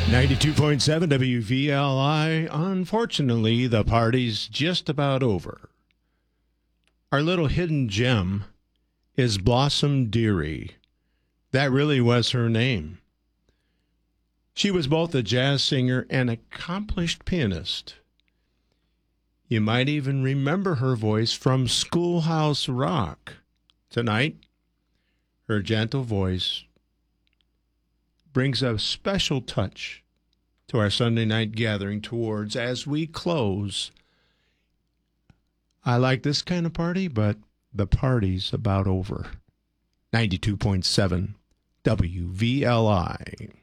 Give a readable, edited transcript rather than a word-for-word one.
92.7 WVLI. Unfortunately, the party's just about over. Our little hidden gem is Blossom Dearie. That really was her name. She was both a jazz singer and accomplished pianist. You might even remember her voice from Schoolhouse Rock. Tonight, her gentle voice brings a special touch to our Sunday night gathering towards as we close. I like this kind of party, but the party's about over. 92.7 WVLI.